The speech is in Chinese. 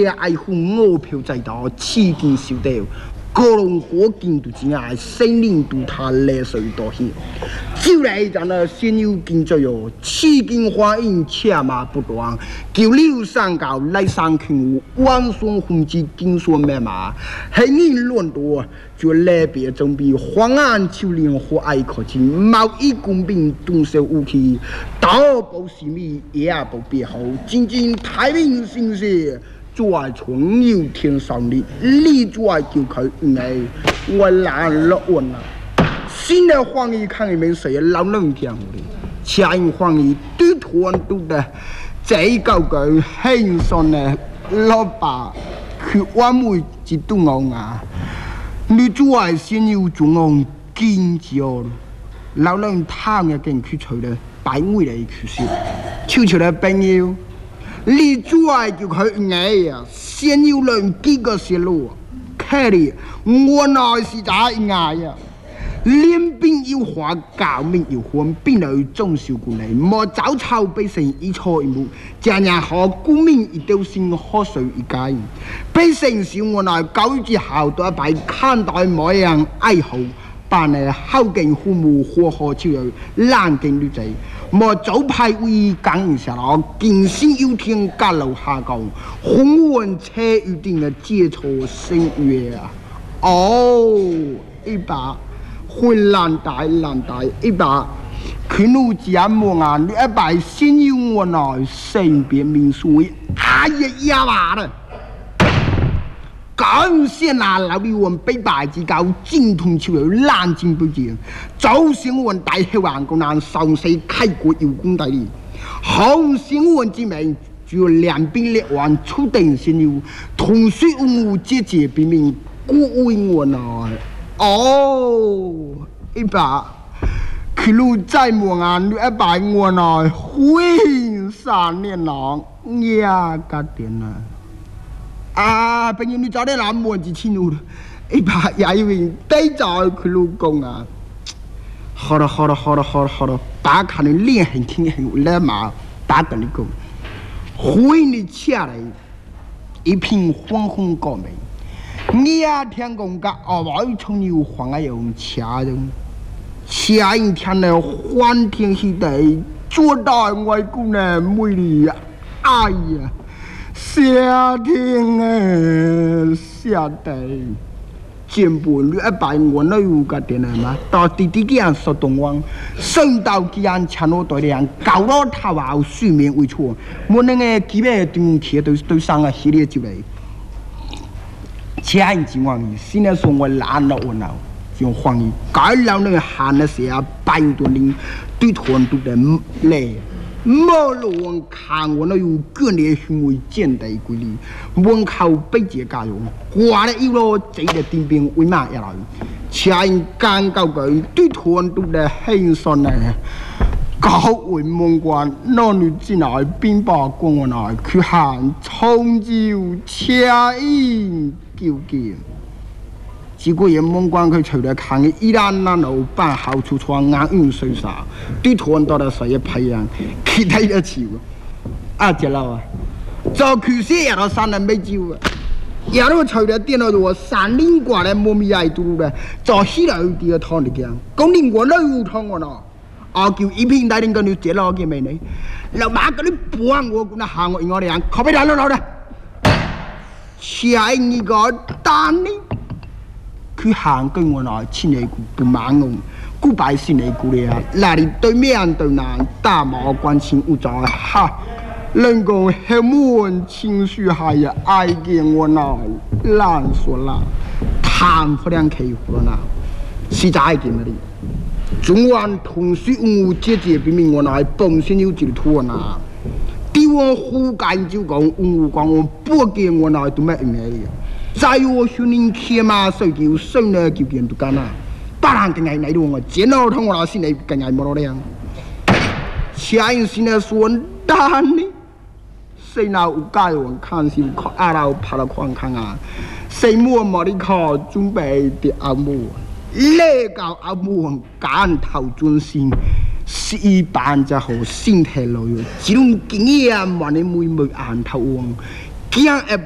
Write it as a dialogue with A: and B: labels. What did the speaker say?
A: 爱护我票在道，起劲受到。各龙国境都之外，森林都他来水多些。就来咱那先有经济哟，起劲欢迎且马不断，九六三高来上群，万双红旗金锁密码，黑人乱多，就来别总比黄安秋林和爱可亲，贸易公平动手武器，道保西米也不别好，仅仅太平盛世。做春有天上的，你做就可爱，我懒了完了。新的皇帝看你们谁老能听的，前皇帝对团都的，这个个很上的老爸去我们几栋楼啊，你做先有中央经济哦，老能躺嘅跟去吹的，摆我嚟去说，求求的朋友。你做爱就可以爱呀，先有人几个泄露，看你我那是咋爱呀？练兵有花，革命有魂，兵来总受过来，莫早朝百姓一错一幕，家人好国民一条心，好水一家。百姓是我那教育之后都一摆看待模样爱好。但係後勁父母火河超有冷勁女仔，莫早派會講下啦，見先要聽隔路下講，紅雲車預定嘅接錯聲樂啊！哦，一把混爛大一把，佢老家望啊，你一把先要我來身邊面水，哎呀呀嘛啦！感谢那老比我们北白之高，精通潮流，冷静不见。早先我们大黑王公南上世开国有功大利，后先我们之名就两边列王初定先有，同水无节节比命，故为我来。哦，一把。佢路在望啊，你一把我來，會3年郎呀個點啊！啊，朋友，你早點諗我之前路，一把也以為得在佢路講啊。好了，把看你臉很輕很來嘛，把跟你講，會你起來一片黃紅高明，你也聽講個阿外從有黃啊用車人。下一天呢，歡天喜地，做大外公的美麗啊！哎呀，夏天啊，夏地，全部你一擺我那有個點啊嘛，到弟弟嘅人說東王，升到嘅人請我對人，搞到他話睡眠為錯，我那個基本對鐵對上啊系列就嚟，前情況現在說我懶了我鬧。用黃衣，該老那個喊的時候，半多年對團都得累，冇路往看我那有個人行為見得規律，往靠北節加油，掛了一路這個丁兵為嘛要來？前剛高個對團都得很順的，高為門關，那女進來兵把過我來，去喊從朝車應叫見。結果也門關佢除了看嘅依然那老闆好處創硬用水沙，對團到的水也培養，其他的潮啊隻佬啊，就佢些也到山人沒救啊，也都除了電腦度山林掛咧冇咪愛度咧，就起來有啲嘅湯嚟嘅，講你我都有湯我咯，啊叫一片大啲個你隻佬嘅咩你，老馬嗰啲幫我咁樣行我哋人，靠邊睇老啦，下一個單呢？佢行跟我來，千里不忙我，古百姓嚟古嚟啊！那裡對面對南，大毛關情無在哈，能夠黑門情緒下也愛見我來，難說啦，談不兩開胡啦，是在見那裡。中灣同水無節節比明我來，本身有幾多呐？地方胡幹就講無講我不見我來都沒用嘅。在我訓練騎馬水球，生了就變都幹啦。不然更係嚟到我，見到同我老師嚟更係冇得樣。下一次呢說單呢，誰拿有介我看是阿老拍了看看啊，誰摸摸的靠準備的阿摸，那個阿摸幹頭專心，是一般就好身體老弱，這種經驗萬你每每眼頭望，驚